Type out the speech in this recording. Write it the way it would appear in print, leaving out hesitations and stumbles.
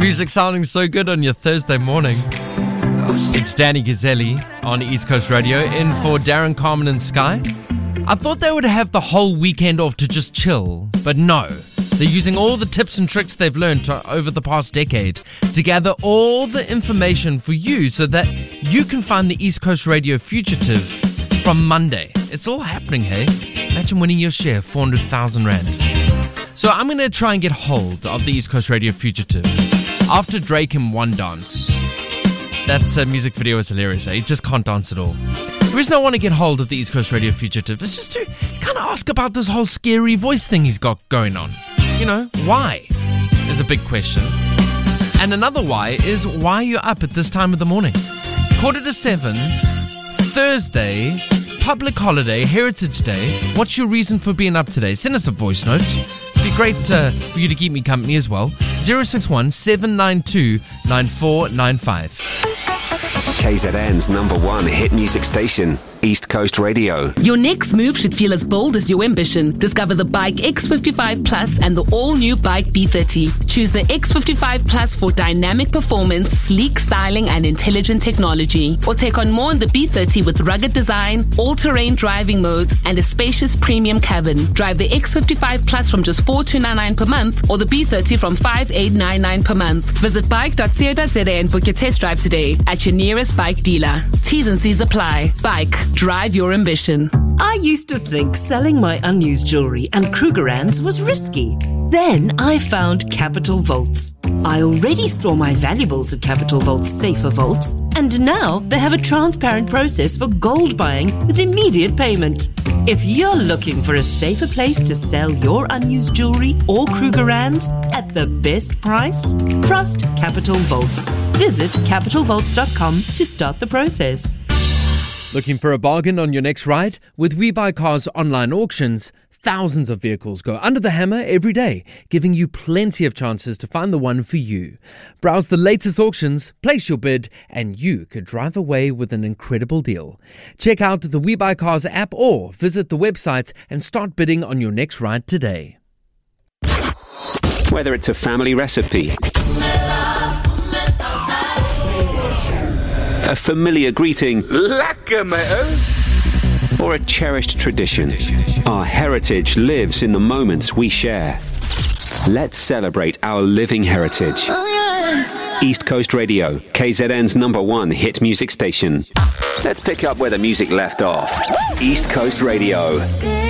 Music sounding so good on your Thursday morning. It's Danny Gazzelli on East Coast Radio in for Darren, Carmen and Sky. I thought they would have the whole weekend off to just chill, but no. They're using all the tips and tricks they've learned over the past decade to gather all the information for you so that you can find the East Coast Radio Fugitive from Monday. It's all happening, hey? Imagine winning your share of 400,000 Rand. So I'm going to try and get hold of the East Coast Radio Fugitive after Drake in One Dance. That music video is hilarious, eh? He just can't dance at all. The reason I want to get hold of the East Coast Radio Fugitive is just to kind of ask about this whole scary voice thing he's got going on. You know, why is a big question. And another why is, why are you up at this time of the morning? 6:45, Thursday, public holiday, Heritage Day. What's your reason for being up today? Send us a voice note. It'd be great for you to keep me company as well. 061 792 9495. KZN's #1 hit music station, East Coast Radio. Your next move should feel as bold as your ambition. Discover the Bike X55 Plus and the all-new Bike B30. Choose the X55 Plus for dynamic performance, sleek styling and intelligent technology. Or take on more in the B30 with rugged design, all-terrain driving modes and a spacious premium cabin. Drive the X55 Plus from just $4,299 per month or the B30 from $5,899 per month. Visit bike.co.za and book your test drive today at your nearest bike dealer. T's and C's apply. Bike. Drive your ambition. I used to think selling my unused jewellery and Krugerrands was risky. Then I found Capital Vaults. I already store my valuables at Capital Vaults safer vaults, and now they have a transparent process for gold buying with immediate payment. If you're looking for a safer place to sell your unused jewellery or Krugerrands at the best price, trust Capital Vaults. Visit capitalvaults.com to start the process. Looking for a bargain on your next ride? With We Buy Cars online auctions, thousands of vehicles go under the hammer every day, giving you plenty of chances to find the one for you. Browse the latest auctions, place your bid, and you could drive away with an incredible deal. Check out the We Buy Cars app or visit the website and start bidding on your next ride today. Whether it's a family recipe, a familiar greeting, Lekker, mate, or a cherished tradition, our heritage lives in the moments we share. Let's celebrate our living heritage. East Coast Radio, KZN's #1 hit music station. Let's pick up where the music left off. East Coast Radio.